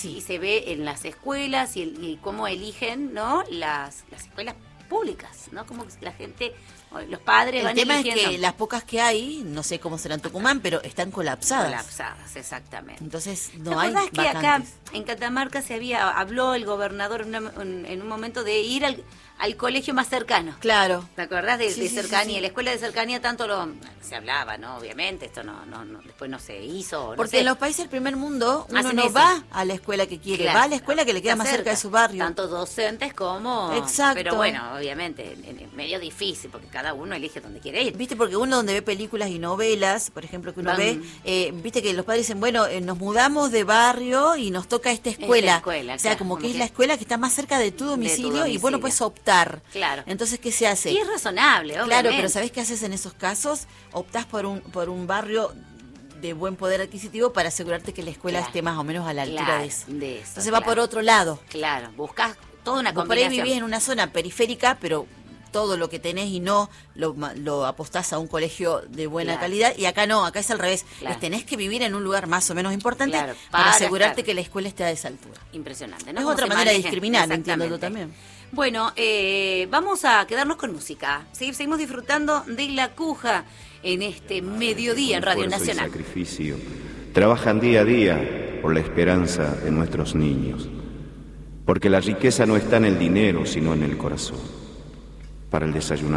y se ve en las escuelas y cómo eligen, ¿no? Las escuelas públicas, ¿no? Como la gente, los padres van eligiendo. El tema es que las pocas que hay, no sé cómo será en Tucumán, pero están colapsadas. Colapsadas, exactamente. Entonces ¿Te no hay acordás que vacantes? acá en Catamarca habló el gobernador en un momento de ir al colegio más cercano? Claro. ¿Te acordás de cercanía? Sí. La escuela de cercanía tanto se hablaba, ¿no? Obviamente, esto no después no se hizo. No Porque sé. en los países del primer mundo uno Hacen no eso. va a la escuela que quiere, Claro. va a la escuela que le queda Está más cerca de su barrio. Tanto docentes como... Exacto. Pero bueno, obviamente, es medio difícil porque cada uno elige donde quiere ir. Viste, porque uno donde ve películas y novelas, por ejemplo, que uno ve, viste que los padres dicen, bueno, nos mudamos de barrio y nos toca esta escuela. O sea, claro, como que es la escuela que está más cerca de tu domicilio y bueno, puedes optar. Claro. Entonces, ¿qué se hace? Y es razonable, obviamente. Claro, pero ¿sabés qué haces en esos casos? Optás por un barrio de buen poder adquisitivo para asegurarte que la escuela esté más o menos a la altura de eso. Entonces va por otro lado. Claro, buscas toda una Vos por ahí combinación. vivís en una zona periférica, pero todo lo que tenés y no lo apostás a un colegio de buena calidad, y acá no, acá es al revés. Tenés que vivir en un lugar más o menos importante para asegurarte que la escuela esté a esa altura. Impresionante, ¿no? Es otra manera de discriminar, entiendo tú también. Bueno, vamos a quedarnos con música. Seguimos disfrutando de La Cuja en este mediodía en Radio Nacional. Y sacrificio trabajan día a día por la esperanza de nuestros niños, porque la riqueza no está en el dinero, sino en el corazón. Para el desayuno